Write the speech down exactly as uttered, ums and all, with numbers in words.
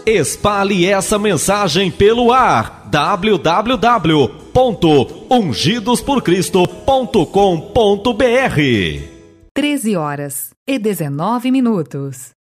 Espalhe essa mensagem pelo ar. w w w ponto ungidos por cristo ponto com ponto b r. treze horas e dezenove minutos.